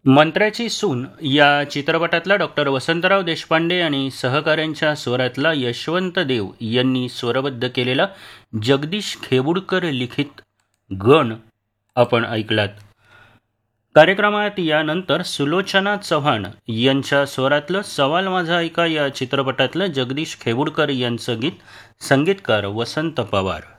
मंत्र्याची सून या चित्रपटातला डॉक्टर वसंतराव देशपांडे आणि सहकाऱ्यांच्या स्वरातला यशवंत देव यांनी स्वरबद्ध केलेला जगदीश खेबुडकर लिखित गण आपण ऐकलात. कार्यक्रमात यानंतर सुलोचना चव्हाण यांच्या स्वरातलं सवाल माझा ऐका या चित्रपटातलं जगदीश खेबुडकर यांचं गीत, संगीतकार वसंत पवार.